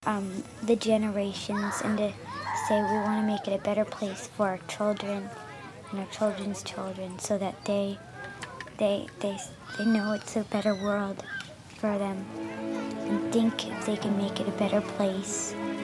the generations and to say we want to make it a better place for our children and our children's children so that they know it's a better world for them and think if they can make it a better place.